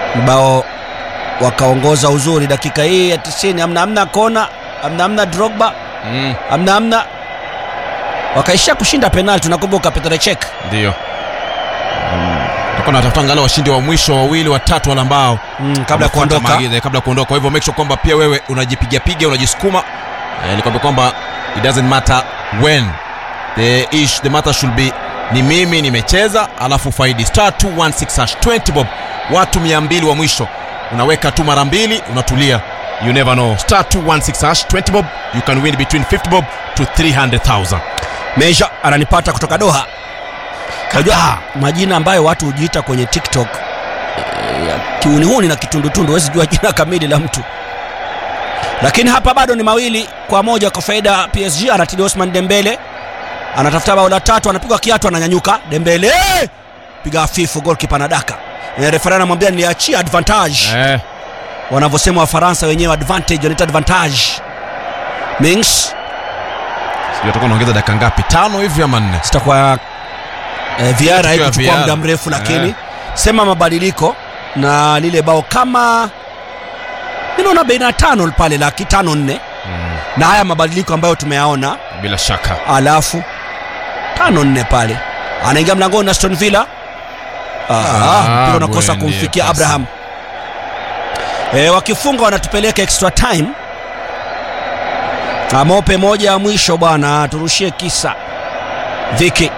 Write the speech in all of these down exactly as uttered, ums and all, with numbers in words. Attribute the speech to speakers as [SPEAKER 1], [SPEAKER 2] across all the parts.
[SPEAKER 1] Bao wakaongoza uzuri dakika hii ya tisini. Amna amna kona, amna amna Drogba, mm. amna amna wakaisha kushinda penalti. Nakumbuka Petr Cech
[SPEAKER 2] ndio Tukona tafuta angalau washindi wa mwisho wawili watatu wale ambao
[SPEAKER 1] mm, kabla kuondoka
[SPEAKER 2] kabla kuondoka. Kwa hivyo make sure kwamba pia wewe unajipiga piga, unajisukuma. Eh, ni kwamba kwamba it doesn't matter when the ish the matter should be ni mimi nimecheza alafu faidi star two one six hash twenty bob. Watu mia mbili wa mwisho unaweka tu mara mbili, unatulia. You never know. Star two one six hash twenty bob, you can win between fifty bob to three hundred thousand.
[SPEAKER 1] Meja ananipata kutoka Doha. Kajua majina ambayo watu hujiita kwenye TikTok e, kiunihuni na kitundutundu, huwezi jua jina kamili la mtu. Lakini hapa bado ni mawili kwa moja kwa faida P S G. Anatili Osman Dembele anatafuta bao la tatu, anapigwa kiatu, ananyanyuka. Dembele piga hafifu, goalkeeper anadaka. E, referee anamwambia niachie advantage. Eh. Wanavyosema wa Faransa wenyewe advantage, wanaita advantage. Mings
[SPEAKER 2] sio atakuwa anaongeza dakika ngapi? tano hivi ama nne?
[SPEAKER 1] Sitakuwa eh, Viara haikuchukua muda mrefu, lakini eh, sema mabadiliko na lile bao kama ninaona baina tano pale la kitano nne mm. na haya mabadiliko ambayo tumeyaona
[SPEAKER 2] bila shaka.
[SPEAKER 1] Alafu tano nne pale anaingia mlangoni na Aston Villa. Ah, ndio nakosa kumfikia Abraham. Eh, wakifunga wanatupeleka extra time. Amope moja ya mwisho bwana, turushie kisa. Viki.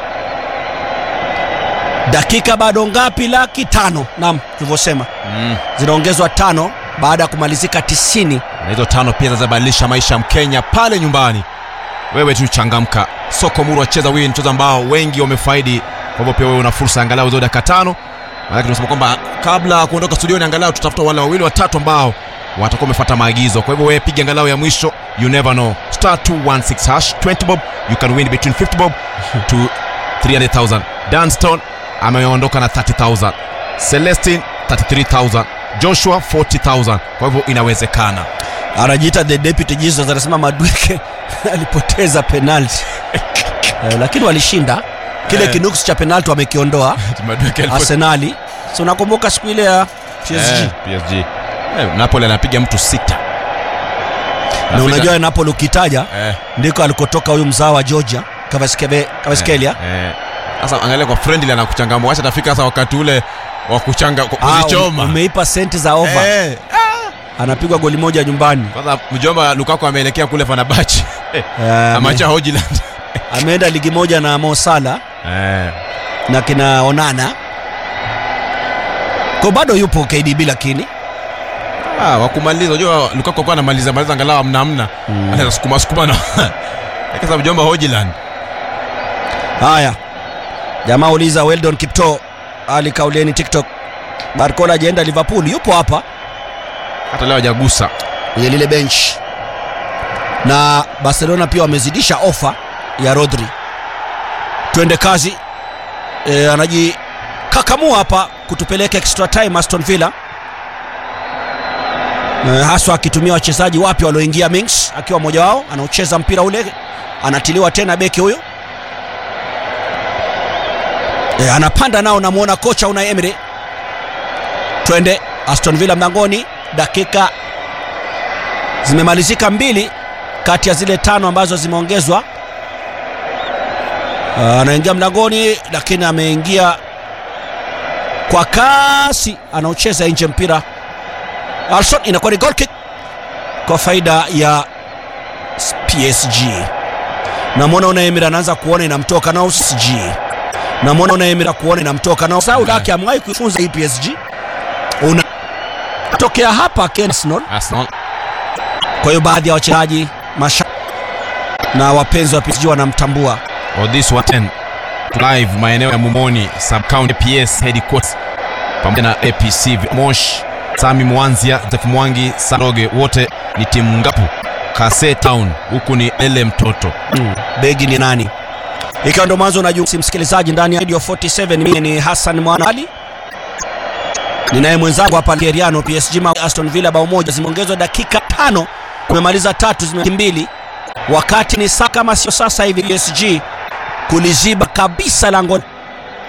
[SPEAKER 1] Dakika bado ngapi? Laki tano. Naam, tulivyosema. Mm. Zinaongezwa tano baada ya kumalizika tisini.
[SPEAKER 2] Na hizo tano pia zabadilisha maisha ya Mkenya pale nyumbani. Wewe tu changamka. Soko Muru wacheza win, mchezo ambao wengi wamefaidi. Kwa hivyo pia wewe una fursa angalau hizo dakika tano. Maana tunasema kwamba kabla kuondoka studioni angalau tutafuta wale wawili watatu ambao watakuwa wamefuata maagizo. Kwa hivyo wewe piga angalau ya mwisho, you never know. Star two one six hash twenty bob, you can win between fifty bob to three hundred thousand. Danstone ameondoka na thirty thousand. Celestine thirty-three thousand. Joshua forty thousand. Kwa hivyo inawezekana.
[SPEAKER 1] Anajiita the deputy Jesus, anasema Madueke alipoteza penalty. eh, lakini walishinda. Kile eh, kinuks cha penalty wamekiondoa Arsenali. So nakumbuka siku ile ya P S G.
[SPEAKER 2] Eh, P S G. Eh, Napoli anapiga mtu sita.
[SPEAKER 1] Na unajua Napoli ukitaja eh, ndiko alikotoka huyu mzao wa Georgia, Kvaratskhelia, Kvaratskhelia.
[SPEAKER 2] Eh. Sasa eh, angalia kwa friendly anakuchangamua. Acha tafika sasa wakati ule wa kuchanga kuzichoma.
[SPEAKER 1] Ah, umeipa senti za over. Eh. Ah. Anapigwa goli moja nyumbani.
[SPEAKER 2] Kwanza mjomba Lukaku ameelekea kule Fenerbahce. Eh. Amacha Hojland.
[SPEAKER 1] Ameenda ligi moja na Mo Salah. Eh. Na kina Onana. Kwa bado yupo K D B lakini
[SPEAKER 2] ah, wakumaliza. Unajua Lukaku kwa anamaliza maliza angalau amna amna. Mm. Anaweza sukuma sukuma na. Akisa mjomba Hojland.
[SPEAKER 1] Haya. Jamaa uliza Weldon Kipto Ali Kauleni TikTok. Barcola ajeenda Liverpool, yupo hapa.
[SPEAKER 2] Hata leo hajagusa
[SPEAKER 1] kwenye lile bench. Na Barcelona pia wamezidisha ofa ya Rodri. Twende kazi. E, anaji kakamua hapa kutupeleka extra time Aston Villa. E, haswa akitumia wachezaji wapya walioingia. Mings akiwa mmoja wao, anaocheza mpira ule, anatiliwa tena beki huyo. E, anapanda nao, namuona kocha Unai Emery. Twende Aston Villa mlangoni, dakika zimemalizika mbili kati ya zile tano ambazo zimeongezwa. Anaingia mlangoni lakini ameingia kwa kasi, anaocheza nje mpira. Alson inakuwa ni goal kick kwa faida ya P S G. Namuona Unai Emery anaanza kuona inamtoka na P S G. Namuona Unai Emery kuona inamtoka na Saudi yake, amwahi kuifunza hii P S G. Una tokea hapa Arsenal. Arsenal. Kwa hiyo baadhi ya wachezaji masha na wapenzi wa P S G wanamtambua.
[SPEAKER 2] Oh, this one ten live maeneo ya Mumoni sub county P S headquarters pamoja na A P C Mosh, Sami Mwanzia, Joseph Mwangi, Saroge, wote ni timu ngapu Kase Town, huku ni ele mtoto.
[SPEAKER 1] Mm. Begi ni nani? Ikiwa ndo mwanzo na junsi msikilizaji ndani ya Radio forty-seven, mimi ni Hassan Mwanali. Ninaye mwenzangu hapa Keriano. P S G ma Aston Villa bao moja, zimeongezwa dakika tano, kumemaliza tatu, zimekimbili. Wakati ni saa kama sio sasa hivi P S G kuliziba kabisa lango